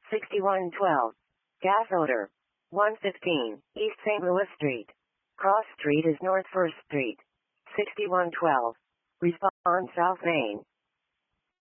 6112. Gas odor. 115. East St. Louis Street. Cross Street is North 1st Street. 6112. Respond South Main.